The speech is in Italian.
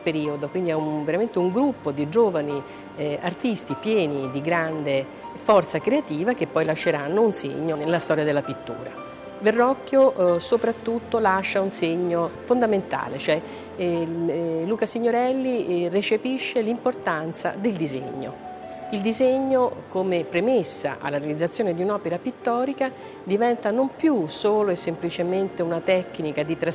periodo, quindi è veramente un gruppo di giovani artisti pieni di grande forza creativa che poi lasceranno un segno nella storia della pittura. Verrocchio soprattutto lascia un segno fondamentale, cioè Luca Signorelli recepisce l'importanza del disegno. Il disegno come premessa alla realizzazione di un'opera pittorica diventa non più solo e semplicemente una tecnica di trasmissione